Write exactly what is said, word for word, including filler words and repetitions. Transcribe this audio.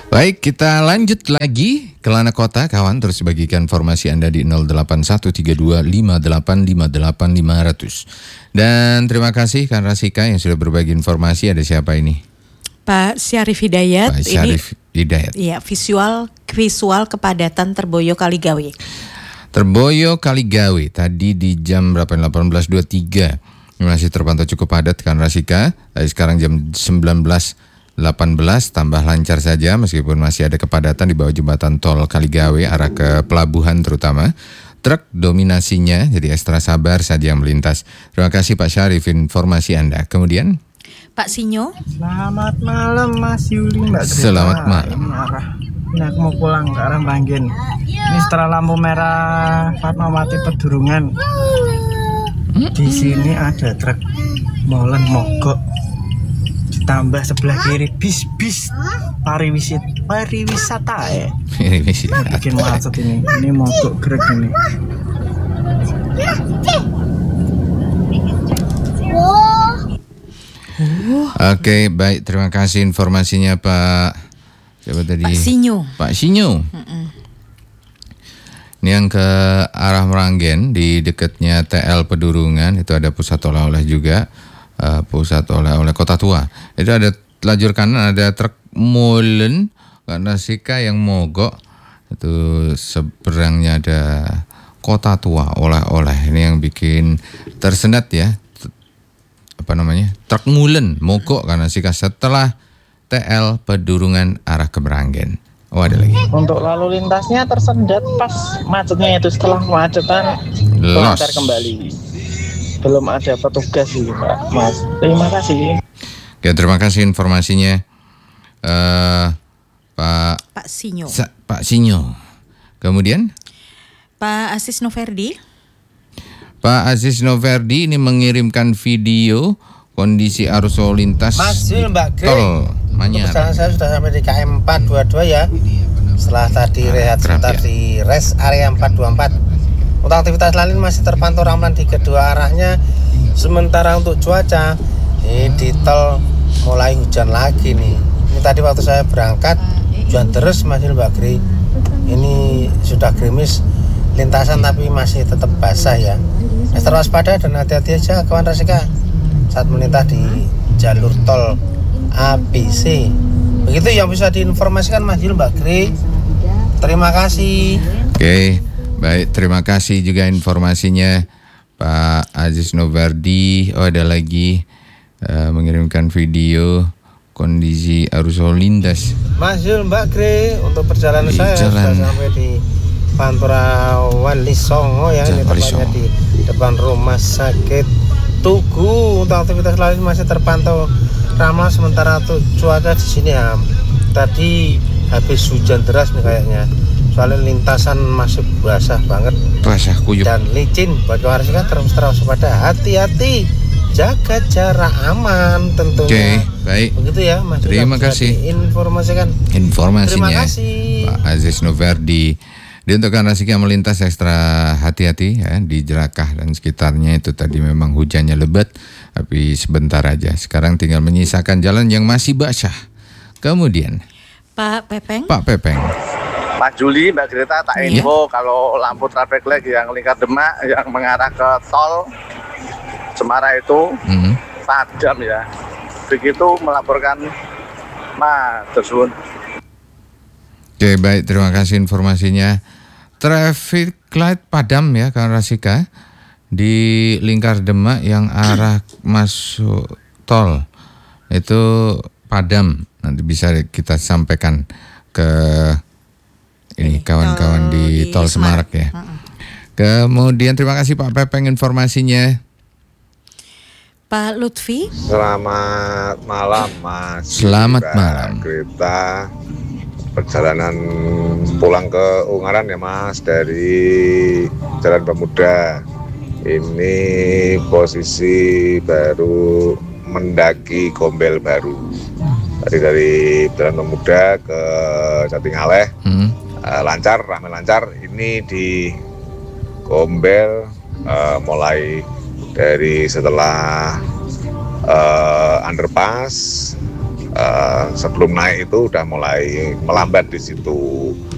Baik, kita lanjut lagi ke Lana Kota, kawan. Terus bagikan informasi Anda di nol delapan satu tiga dua lima delapan lima delapan lima nol nol. Dan terima kasih Kak Rasika yang sudah berbagi informasi. Ada siapa ini? Pak Syarif Hidayat. Pak Syarif ini, Hidayat. Iya, visual visual kepadatan Terboyo Kaligawe. Terboyo Kaligawe tadi di jam berapa? delapan belas dua puluh tiga. Masih terpantau cukup padat Kak Rasika. Tadi sekarang jam sembilan belas delapan belas tambah lancar saja meskipun masih ada kepadatan di bawah jembatan tol Kaligawe arah ke pelabuhan terutama. Truk dominasinya, jadi ekstra sabar saja yang melintas. Terima kasih Pak Syarif informasi Anda. Kemudian Pak Sinyo. Selamat malam Mas Yuli, Mbak Greta. Selamat malam. Ini arah, ini aku mau pulang ke arah Banggen. Ini setelah lampu merah Fatmawati Pedurungan. Di sini ada truk molen mogok. Tambah sebelah kiri bis-bis pariwisata, pariwisata ya. Bikin macet ini. Ini mogok gerak ini. Oke, baik, terima kasih informasinya Pak. Siapa tadi? Pak Sinyo. Pak Sinyo. Ini yang ke arah Meranggen di dekatnya T L Pedurungan itu ada pusat oleh-oleh juga. Uh, pusat oleh-oleh Kota Tua. Itu ada lajur kanan, ada truk molen karena Sika yang mogok. Itu seberangnya ada Kota Tua oleh-oleh. Ini yang bikin tersendat ya. Apa namanya? Truk molen mogok karena Sika setelah T L Pedurungan arah ke Meranggen. Oh, ada lagi. Untuk lalu lintasnya tersendat pas macetnya itu, setelah kemacetan lancar kembali. Belum ada petugas sih Pak Mas. Terima kasih. Oke, terima kasih informasinya uh, Pak Pak Sinyo. Sa- Pak Sinyo. Kemudian Pak Aziz Noverdi. Pak Aziz Noverdi ini mengirimkan video kondisi arus lalu lintas Masih Mbak Gre. tol Manyar. Kebetulan saya sudah sampai di K M empat dua puluh dua ya. Setelah tadi rehat sebentar ya. di rest area empat dua empat. Untuk aktivitas lain masih terpantau ramlan di kedua arahnya. Sementara untuk cuaca, ini di tol mulai hujan lagi nih. Ini tadi waktu saya berangkat hujan terus masih Mbak Gri. Ini sudah gerimis lintasan tapi masih tetap basah ya. Ekstra waspada dan hati-hati aja kawan Rasika saat melintas di jalur tol A B C. Begitu yang bisa diinformasikan Mas Yul Mbak Gri. Terima kasih. Oke, baik, terima kasih juga informasinya Pak Aziz Noverdi. Oh, ada lagi uh, mengirimkan video kondisi arus lalu lintas. Mas Yul Mbak Gri, untuk perjalanan Di saya jalan. sudah sampai di Pantura Wali Songo ya, Jalan ini Wali tepatnya Songo. di depan rumah sakit Tugu. Untuk aktivitas lain masih terpantau ramai, sementara untuk cuaca di sini ya tadi habis hujan deras nih kayaknya. Soalnya lintasan masih basah banget Basah kuyup. dan licin. Buat kawan Rasika terus terus pada hati-hati, jaga jarak aman tentunya. Oke, baik. Begitu ya Mas. Terima Bisa kasih. diinformasikan. Informasinya Terima kasih. Pak Aziz Noverdi. Di untuk Rasika yang melintas ekstra hati-hati ya di Jerakah dan sekitarnya itu tadi memang hujannya lebat tapi sebentar aja. Sekarang tinggal menyisakan jalan yang masih basah. Kemudian Pak Pepeng. Pak Pepeng. Mas Juli, Mbak Greta, tak Iya. info kalau lampu traffic light yang lingkar Demak yang mengarah ke tol Cemara itu Mhm. padam ya. Begitu melaporkan Mas Tersun. Oke, baik, terima kasih informasinya. Traffic light padam ya Kak Rasika di Lingkar Demak yang arah masuk tol itu padam. Nanti bisa kita sampaikan ke ini kawan-kawan di, di tol Semarak ya. Uh-uh. Kemudian terima kasih Pak Pepeng informasinya. Pak Lutfi. Selamat malam Mas. Selamat Mbak malam. Greta. Perjalanan pulang ke Ungaran ya Mas dari Jalan Pemuda. Ini posisi baru mendaki Gombel baru. Tadi dari Jalan Pemuda ke Jatingaleh Hmm. uh, lancar, ramai lancar. Ini di Gombel uh, mulai dari setelah uh, underpass uh, sebelum naik itu udah mulai melambat di situ.